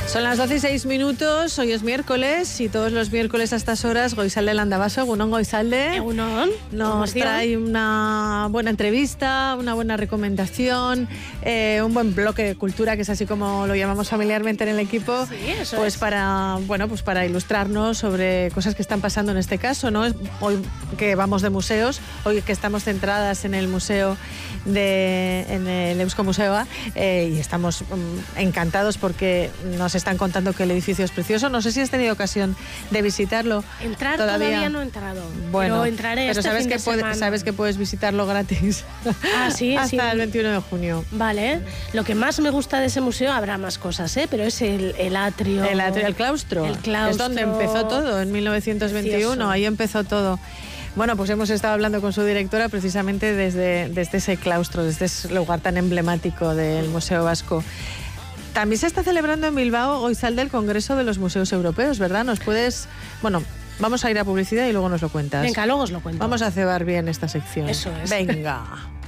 Son las 12:06, hoy es miércoles y todos los miércoles a estas horas Goizalde Landabaso, Egunon Goizalde, Egunon, nos trae una buena entrevista, una buena recomendación, un buen bloque de cultura, que es así como lo llamamos familiarmente en el equipo, sí, eso pues es. para ilustrarnos sobre cosas que están pasando en este caso, ¿no? Hoy que vamos de museos, hoy que estamos centradas en el museo en el Euskomuseoa, y estamos encantados porque nos están contando que el edificio es precioso. No sé si has tenido ocasión de visitarlo. Entrar todavía no he entrado. Bueno, pero entraré pero este fin de semana. sabes que puedes visitarlo gratis. Ah, sí, hasta el 21 de junio. Vale. Lo que más me gusta de ese museo, habrá más cosas, pero es el atrio. El claustro. El claustro. Es donde empezó todo, en 1921. Precioso. Ahí empezó todo. Bueno, pues hemos estado hablando con su directora precisamente desde ese claustro, desde ese lugar tan emblemático del Museo Vasco. También se está celebrando en Bilbao, Goizalde, el Congreso de los Museos Europeos, ¿verdad? ¿Nos puedes...? Bueno, vamos a ir a publicidad y luego nos lo cuentas. Venga, luego os lo cuento. Vamos a cebar bien esta sección. Eso es. Venga.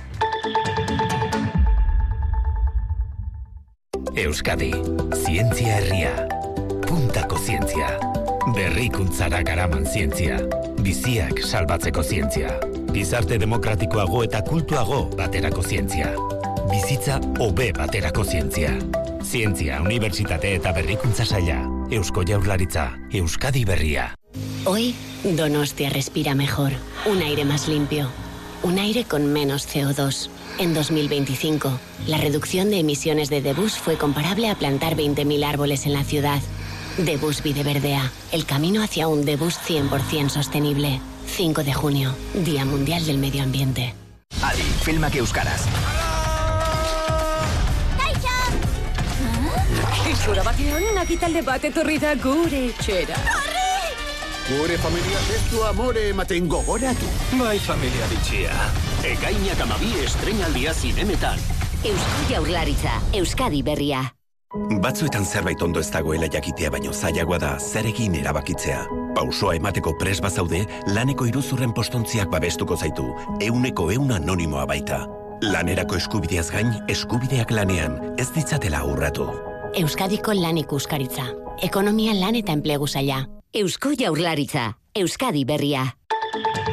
Euskadi, zientzia herria. Puntako zientzia. Berrikuntzara garaman zientzia. Biziak salbatzeko zientzia. Gizarte demokratikoago eta kultuago baterako zientzia. Bizitza hobe baterako zientzia. Zientzia, unibertsitate eta berrikuntza saila. Eusko Jaurlaritza, Euskadi Berria. Hoy, Donostia respira mejor. Un aire más limpio. Un aire con menos CO2. En 2025, la reducción de emisiones de Debus fue comparable a plantar 20.000 árboles en la ciudad. Debus Bideverdea, el camino hacia un Debus 100% sostenible. 5 de junio, Día Mundial del Medio Ambiente. Adi, filmak euskaraz. Itxura batean, nakitalde bat etorri da gure etxera. Gure familia ez du amore ematen gogoratu. Bai familia bitxia. Ekainak 12 estreinaldia zinemetan. Eusko Jaurlaritza, Euskadi Berria. Batzuetan zerbait ondo ez dagoela jakitea baino zailagoa da zer egin erabakitzea. Pausoa emateko prest bazaude, laneko iruzurren postontziak babestuko zaitu. 100% anonimoa baita. Lanerako eskubideaz gain, eskubideak lanean, ez ditzatela urratu. Euskadiko lan ikuskaritza. Ekonomia, lan eta enplegu saila. Eusko Jaurlaritza, Euskadi Berria.